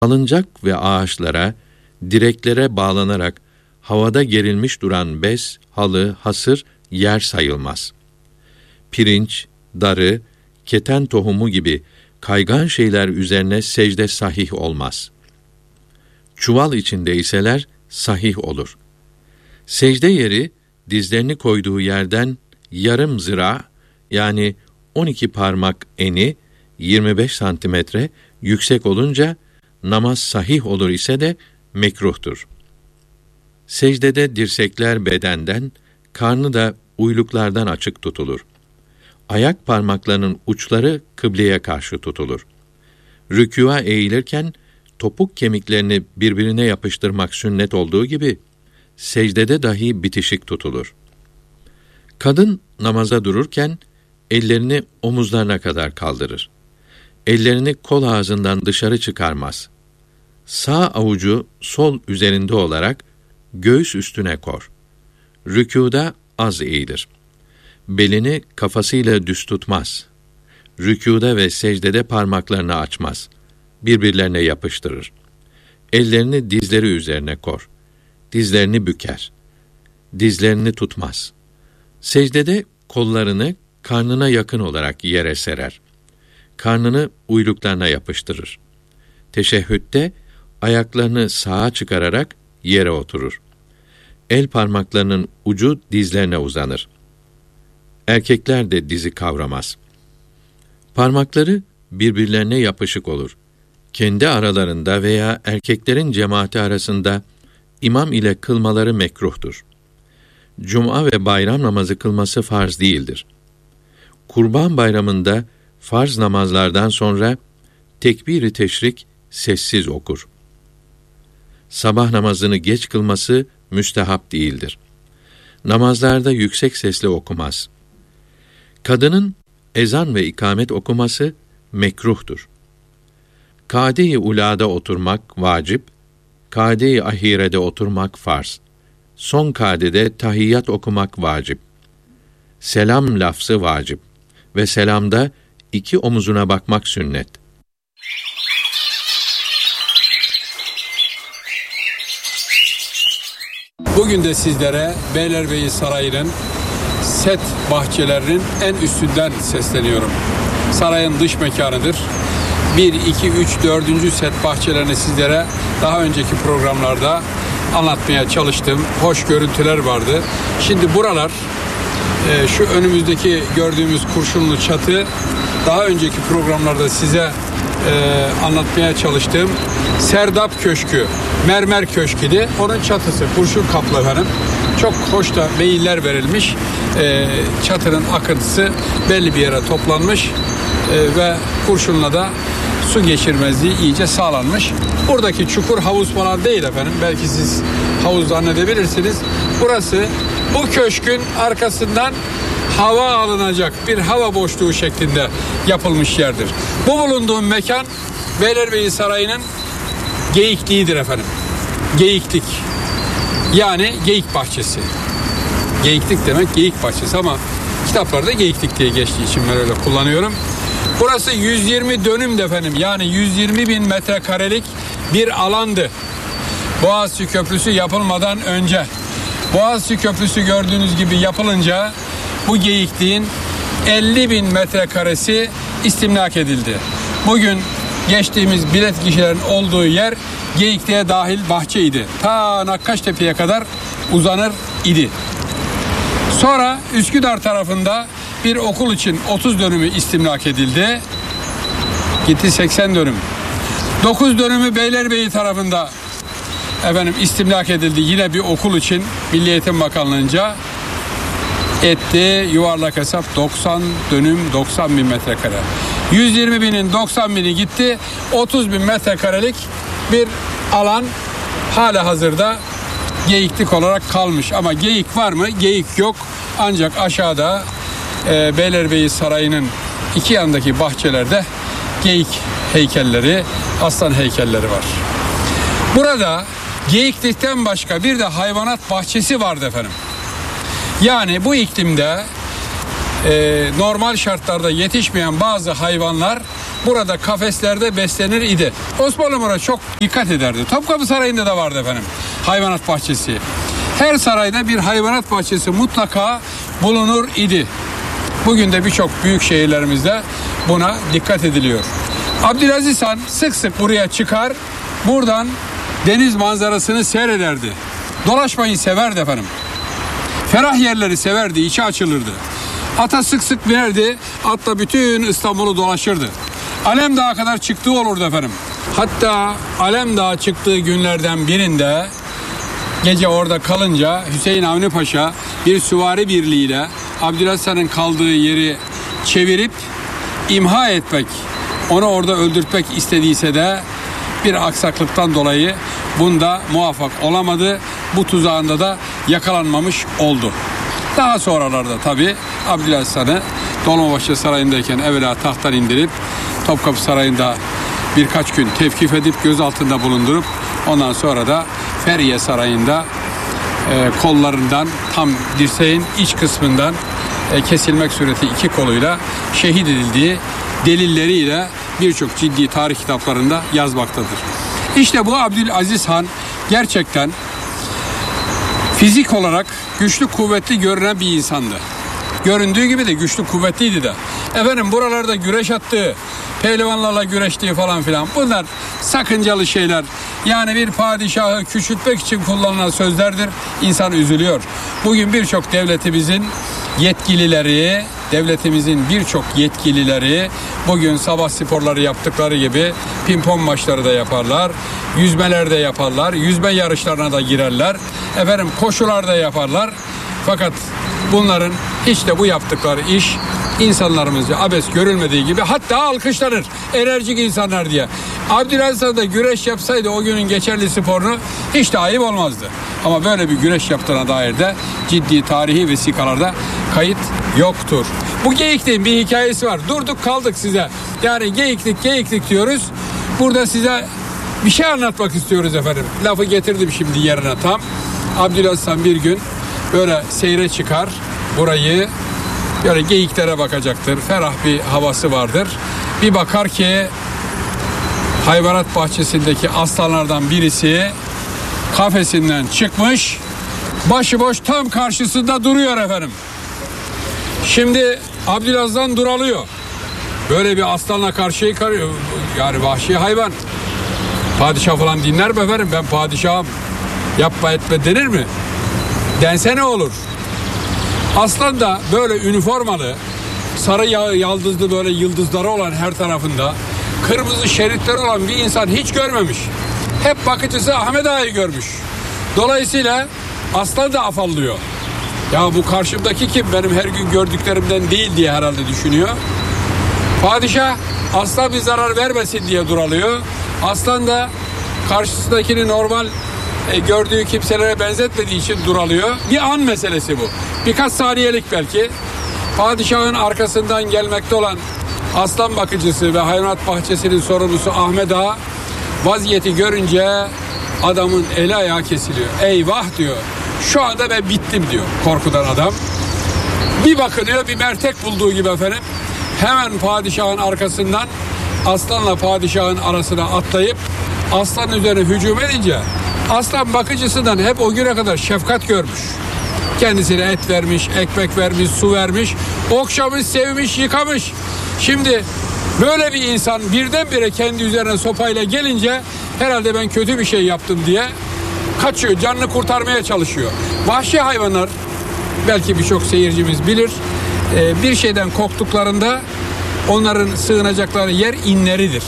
Salıncak ve ağaçlara, direklere bağlanarak havada gerilmiş duran bez, halı, hasır yer sayılmaz. Pirinç, darı, keten tohumu gibi kaygan şeyler üzerine secde sahih olmaz. Çuval içindeyseler sahih olur. Secde yeri, dizlerini koyduğu yerden yarım zira, yani 12 parmak eni, 25 santimetre yüksek olunca, namaz sahih olur ise de mekruhtur. Secdede dirsekler bedenden, karnı da uyluklardan açık tutulur. Ayak parmaklarının uçları kıbleye karşı tutulur. Rükûa eğilirken, topuk kemiklerini birbirine yapıştırmak sünnet olduğu gibi, secdede dahi bitişik tutulur. Kadın namaza dururken, ellerini omuzlarına kadar kaldırır. Ellerini kol ağzından dışarı çıkarmaz. Sağ avucu sol üzerinde olarak, göğüs üstüne kor. Rükûda az eğilir. Belini kafasıyla düz tutmaz. Rükûda ve secdede parmaklarını açmaz. Birbirlerine yapıştırır. Ellerini dizleri üzerine kor. Dizlerini büker. Dizlerini tutmaz. Secdede kollarını karnına yakın olarak yere serer. Karnını uyluklarına yapıştırır. Teşehhütte ayaklarını sağa çıkararak yere oturur. El parmaklarının ucu dizlerine uzanır. Erkekler de dizi kavramaz. Parmakları birbirlerine yapışık olur. Kendi aralarında veya erkeklerin cemaati arasında imam ile kılmaları mekruhtur. Cuma ve bayram namazı kılması farz değildir. Kurban bayramında farz namazlardan sonra tekbir-i teşrik sessiz okur. Sabah namazını geç kılması müstehap değildir. Namazlarda yüksek sesle okumaz. Kadının ezan ve ikamet okuması mekruhtur. Kâde-i ulâda oturmak vacip, kâde-i ahirede oturmak farz. Son kâdede tahiyyat okumak vacip. Selam lafzı vacip ve selamda iki omuzuna bakmak sünnet. Bugün de sizlere Beylerbeyi Sarayı'nın set bahçelerinin en üstünden sesleniyorum. Sarayın dış mekanıdır. 1, 2, 3, 4. set bahçelerini sizlere daha önceki programlarda anlatmaya çalıştım. Hoş görüntüler vardı. Şimdi buralar, şu önümüzdeki gördüğümüz kurşunlu çatı, daha önceki programlarda size anlatmaya çalıştığım Serdap Köşkü, mermer köşküydü. Onun çatısı kurşun kaplı efendim. Çok hoş da meyiller verilmiş. Çatının akıntısı belli bir yere toplanmış ve kurşunla da su geçirmezliği iyice sağlanmış. Buradaki çukur havuz falan değil efendim. Belki siz havuz zannedebilirsiniz. Burası bu köşkün arkasından hava alınacak bir hava boşluğu şeklinde yapılmış yerdir. Bu bulunduğum mekan Beylerbeyi Sarayı'nın geyikliğidir efendim. Geyiklik. Yani geyik bahçesi. Geyiklik demek geyik bahçesi ama kitaplarda geyiklik diye geçtiği için ben öyle kullanıyorum. Burası 120 dönümdü efendim. Yani 120 bin metrekarelik bir alandı. Boğaziçi Köprüsü yapılmadan önce. Boğaziçi Köprüsü gördüğünüz gibi yapılınca bu geyikliğin 50 bin metrekaresi istimlak edildi. Bugün geçtiğimiz bilet gişelerin olduğu yer Geyikliğe dahil bahçeydi. Ta Nakkaştepe'ye kadar uzanır idi. Sonra Üsküdar tarafında bir okul için 30 dönümü istimlak edildi. Gitti 80 dönüm. 9 dönümü Beylerbeyi tarafında efendim istimlak edildi. Yine bir okul için Milli Eğitim Bakanlığı'nca etti. Yuvarlak hesap 90 dönüm 90 bin metrekare. 120 binin 90 bini gitti. 30 bin metrekarelik bir alan hala hazırda geyiklik olarak kalmış. Ama geyik var mı? Geyik yok. Ancak aşağıda Beylerbeyi Sarayı'nın iki yanındaki bahçelerde geyik heykelleri, aslan heykelleri var. Burada geyiklikten başka bir de hayvanat bahçesi vardı efendim. Yani bu iklimde normal şartlarda yetişmeyen bazı hayvanlar burada kafeslerde beslenir idi. Osmanlı buna çok dikkat ederdi. Topkapı Sarayı'nda da vardı efendim hayvanat bahçesi. Her sarayda bir hayvanat bahçesi mutlaka bulunur idi. Bugün de birçok büyük şehirlerimizde buna dikkat ediliyor. Abdülaziz Han sık sık buraya çıkar, buradan deniz manzarasını seyrederdi. Dolaşmayı severdi efendim. Ferah yerleri severdi, içi açılırdı. Ata sık sık binerdi, atla bütün İstanbul'u dolaşırdı. Alemdağ'a kadar çıktığı olurdu efendim. Hatta Alemdağ'a çıktığı günlerden birinde gece orada kalınca Hüseyin Avni Paşa bir süvari birliğiyle Abdülaziz Han'ın kaldığı yeri çevirip imha etmek, onu orada öldürtmek istediyse de bir aksaklıktan dolayı bunda muvaffak olamadı. Bu tuzağında da yakalanmamış oldu. Daha sonralarda tabii Abdülaziz Han'ı Dolmabahçe Sarayı'ndayken evvela tahttan indirip Topkapı Sarayı'nda birkaç gün tevkif edip gözaltında bulundurup ondan sonra da Feriye Sarayı'nda kollarından tam dirseğin iç kısmından kesilmek sureti iki koluyla şehit edildiği delilleriyle birçok ciddi tarih kitaplarında yazmaktadır. İşte bu Abdülaziz Han gerçekten fizik olarak güçlü kuvvetli görünen bir insandı. Göründüğü gibi de güçlü kuvvetliydi de. Efendim buralarda güreş attığı, pehlivanlarla güreştiği falan filan bunlar sakıncalı şeyler. Yani bir padişahı küçültmek için kullanılan sözlerdir. İnsan üzülüyor. Bugün birçok devletimizin yetkilileri bugün sabah sporları yaptıkları gibi pimpon maçları da yaparlar. Yüzmeler de yaparlar. Yüzme yarışlarına da girerler. Efendim koşular da yaparlar. Fakat bunların hiç de bu yaptıkları iş insanlarımızca abes görülmediği gibi hatta alkışlanır. Enerjik insanlar diye. Abdülaziz Han da güreş yapsaydı o günün geçerli sporunu hiç de ayıp olmazdı. Ama böyle bir güreş yaptığına dair de ciddi tarihi vesikalarda kayıt yoktur. Bu geyikliğin bir hikayesi var. Durduk kaldık size. Yani geyiklik diyoruz. Burada size bir şey anlatmak istiyoruz efendim. Lafı getirdim şimdi yerine tam. Abdülaziz Han bir gün böyle seyre çıkar. Burayı böyle geyiklere bakacaktır. Ferah bir havası vardır. Bir bakar ki hayvanat bahçesindeki aslanlardan birisi kafesinden çıkmış, başıboş tam karşısında duruyor efendim. Şimdi Abdülaziz Han duralıyor. Böyle bir aslanla karşıya karıyor. Yani vahşi hayvan. Padişah falan dinler mi efendim? Ben padişahım. Yapma etme denir mi? Dense ne olur? Aslan da böyle üniformalı, sarı yaldızlı böyle yıldızları olan her tarafında, kırmızı şeritleri olan bir insan hiç görmemiş. Hep bakıcısı Ahmet Ağa'yı görmüş. Dolayısıyla aslan da afallıyor. Ya bu karşımdaki kim? Benim her gün gördüklerimden değil diye herhalde düşünüyor. Padişah aslan bir zarar vermesin diye duralıyor. Aslan da karşısındakini normal gördüğü kimselere benzetmediği için duralıyor. Bir an meselesi bu. Birkaç saniyelik belki. Padişahın arkasından gelmekte olan aslan bakıcısı ve hayvanat bahçesinin sorumlusu Ahmet Ağa vaziyeti görünce adamın eli ayağı kesiliyor. Eyvah diyor. Şu anda ben bittim diyor korkudan adam. Bir bakınıyor bir mertek bulduğu gibi efendim. Hemen padişahın arkasından aslanla padişahın arasına atlayıp aslanın üzerine hücum edince aslan bakıcısından hep o güne kadar şefkat görmüş. Kendisine et vermiş, ekmek vermiş, su vermiş, okşamış, sevmiş, yıkamış. Şimdi böyle bir insan birdenbire kendi üzerine sopayla gelince herhalde ben kötü bir şey yaptım diye kaçıyor, canını kurtarmaya çalışıyor. Vahşi hayvanlar belki birçok seyircimiz bilir. Bir şeyden korktuklarında onların sığınacakları yer inleridir.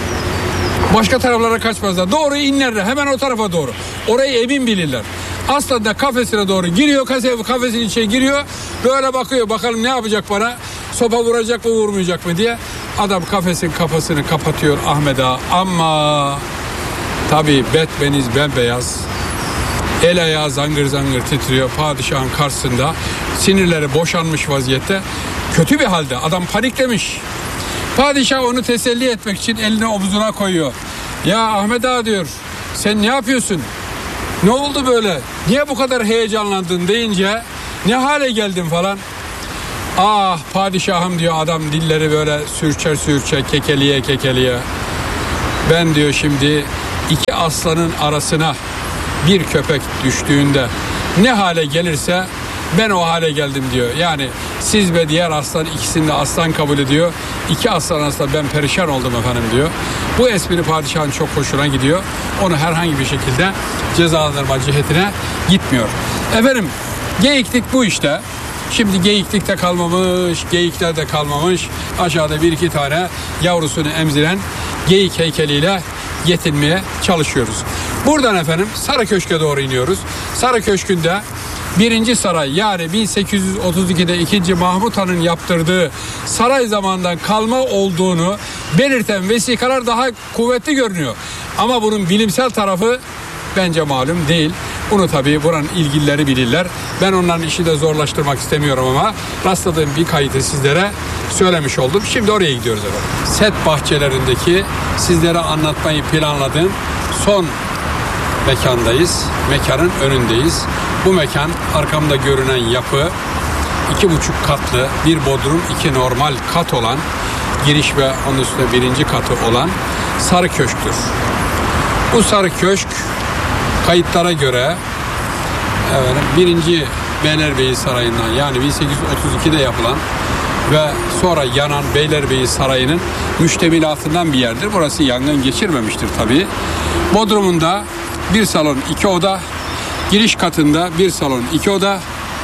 Başka taraflara kaçmazlar. Doğru inlerler. Hemen o tarafa doğru. Orayı emin bilirler. Aslan da kafesine doğru giriyor. Kafesin içine giriyor. Böyle bakıyor. Bakalım ne yapacak bana? Sopa vuracak mı vurmayacak mı diye. Adam kafesin kapısını kapatıyor Ahmet Ağa. Ama tabii betbeniz bembeyaz. El ayağı zangır zangır titriyor padişahın karşısında. Sinirleri boşanmış vaziyette. Kötü bir halde. Adam paniklemiş. Padişah onu teselli etmek için elini omzuna koyuyor. Ya Ahmet Ağa diyor, sen ne yapıyorsun? Ne oldu böyle? Niye bu kadar heyecanlandın deyince ne hale geldin falan. Ah padişahım diyor adam, dilleri böyle sürçe kekeliye. Ben diyor şimdi iki aslanın arasına bir köpek düştüğünde ne hale gelirse ben o hale geldim diyor. Yani siz ve diğer aslan ikisini de aslan kabul ediyor. İki aslan arasında ben perişan oldum efendim diyor. Bu espri padişahın çok hoşuna gidiyor. Onu herhangi bir şekilde cezalandırma cihetine gitmiyor. Efendim geyiklik bu işte. Şimdi geyiklikte kalmamış, geyiklerde kalmamış. Aşağıda bir iki tane yavrusunu emziren geyik heykeliyle yetinmeye çalışıyoruz. Buradan efendim Sarı Köşk'e doğru iniyoruz. Sarı Köşk'ünde 1. saray, yani 1832'de 2. Mahmut Han'ın yaptırdığı saray zamanından kalma olduğunu belirten vesikalar daha kuvvetli görünüyor. Ama bunun bilimsel tarafı bence malum değil. Bunu tabii buranın ilgilileri bilirler. Ben onların işi de zorlaştırmak istemiyorum ama rastladığım bir kaydı sizlere söylemiş oldum. Şimdi oraya gidiyoruz efendim. Set bahçelerindeki sizlere anlatmayı planladığım son mekandayız. Mekanın önündeyiz. Bu mekan, arkamda görünen yapı 2,5 katlı, bir bodrum, 2 normal kat olan, giriş ve onun üstünde 1. katı olan Sarı Köşk'tür. Bu Sarı Köşk kayıtlara göre 1. Beylerbeyi Sarayı'ndan, yani 1832'de yapılan ve sonra yanan Beylerbeyi Sarayı'nın müştemilatından bir yerdir. Burası yangın geçirmemiştir tabii. Bodrumunda 1 salon 2 oda, giriş katında 1 salon 2 oda,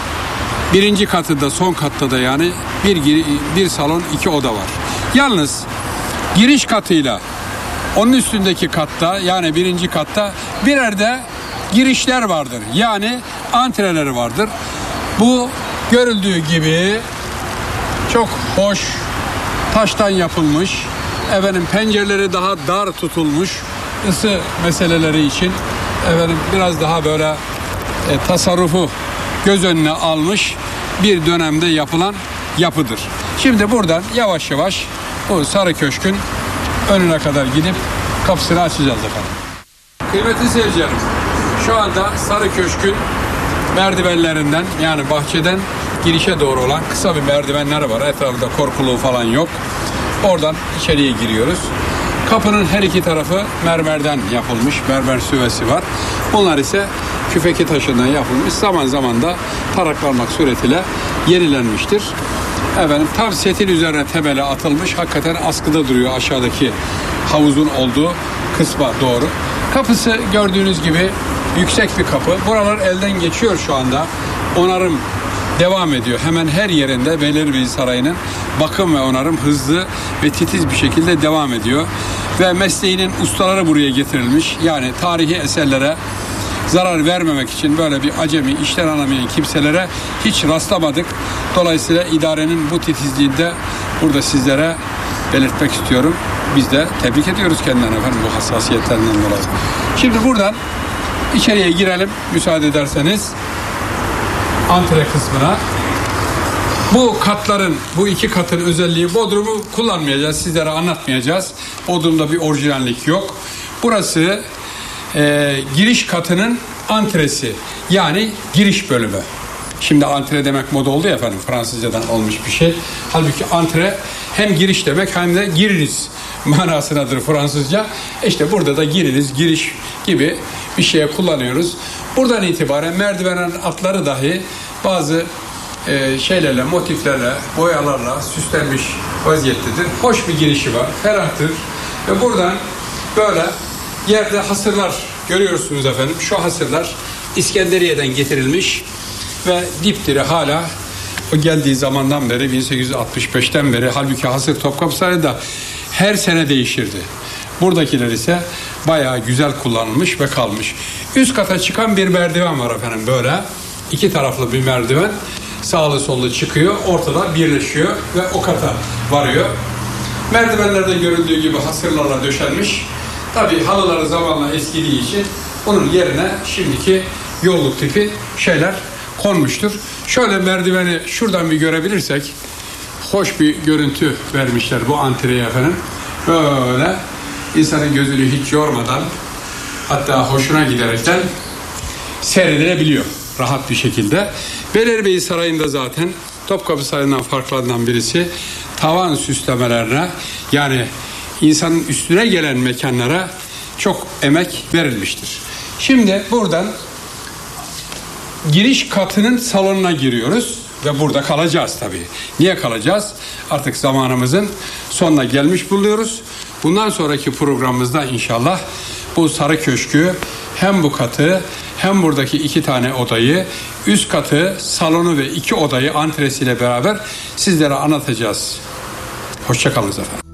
1. katında, son katta da yani bir salon 2 oda var. Yalnız giriş katıyla onun üstündeki katta, yani 1. katta birer de girişler vardır. Yani antreleri vardır. Bu görüldüğü gibi çok hoş taştan yapılmış. Pencereleri daha dar tutulmuş. Isı meseleleri için biraz daha böyle tasarrufu göz önüne almış bir dönemde yapılan yapıdır. Şimdi buradan yavaş yavaş bu Sarı Köşk'ün önüne kadar gidip kapısını açacağız efendim. Kıymetli seyircilerim, şu anda Sarı Köşk'ün merdivenlerinden, yani bahçeden girişe doğru olan kısa bir merdivenler var. Etrafında korkuluğu falan yok. Oradan içeriye giriyoruz. Kapının her iki tarafı mermerden yapılmış. Mermer süvesi var. Bunlar ise küfeki taşından yapılmış. Zaman zaman da taraklanmak suretiyle yenilenmiştir. Tam setin üzerine temeli atılmış. Hakikaten askıda duruyor aşağıdaki havuzun olduğu kısma doğru. Kapısı gördüğünüz gibi yüksek bir kapı. Buralar elden geçiyor şu anda. Onarım devam ediyor. Hemen her yerinde Beylerbeyi Sarayı'nın bakım ve onarım hızlı ve titiz bir şekilde devam ediyor. Ve mesleğinin ustaları buraya getirilmiş. Yani tarihi eserlere zarar vermemek için böyle bir acemi, işten anlamayan kimselere hiç rastlamadık. Dolayısıyla idarenin bu titizliğinde burada sizlere belirtmek istiyorum. Biz de tebrik ediyoruz kendilerine efendim bu hassasiyetlerinden dolayı. Şimdi buradan içeriye girelim müsaade ederseniz. Antre kısmına. Bu 2 katın özelliği, bodrumu kullanmayacağız, sizlere anlatmayacağız. Bodrumda bir orijinallik yok. Burası giriş katının antresi, yani giriş bölümü. Şimdi antre demek moda oldu ya efendim, Fransızcadan olmuş bir şey. Halbuki antre hem giriş demek hem de giriniz manasındadır Fransızca. İşte burada da giriniz, giriş gibi bir şeye kullanıyoruz. Buradan itibaren merdivenin atları dahi bazı şeylerle, motiflerle, boyalarla süslenmiş vaziyettedir. Hoş bir girişi var, ferahtır. Ve buradan böyle yerde hasırlar görüyorsunuz efendim. Şu hasırlar İskenderiye'den getirilmiş ve dipdiri hala o geldiği zamandan beri, 1865'ten beri. Halbuki hasır Topkapı Sarayı'da her sene değişirdi. Buradakiler ise bayağı güzel kullanılmış ve kalmış. Üst kata çıkan bir merdiven var efendim böyle. 2 taraflı bir merdiven. Sağlı sollu çıkıyor, ortada birleşiyor ve o kata varıyor. Merdivenlerde görüldüğü gibi hasırlarla döşenmiş. Tabii halıları zamanla eskidiği için onun yerine şimdiki yolluk tipi şeyler konmuştur. Şöyle merdiveni şuradan bir görebilirsek, hoş bir görüntü vermişler bu antreye efendim. Böyle insanın gözünü hiç yormadan, hatta hoşuna giderekten seyredilebiliyor rahat bir şekilde. Beylerbeyi Sarayı'nda zaten Topkapı Sarayı'ndan farklarından birisi tavan süslemelerine, yani insanın üstüne gelen mekanlara çok emek verilmiştir. Şimdi buradan giriş katının salonuna giriyoruz ve burada kalacağız tabii. Niye kalacağız? Artık zamanımızın sonuna gelmiş bulunuyoruz. Bundan sonraki programımızda inşallah bu Sarı Köşkü, hem bu katı hem buradaki 2 tane odayı, üst katı, salonu ve 2 odayı antresiyle beraber sizlere anlatacağız. Hoşça kalınız efendim.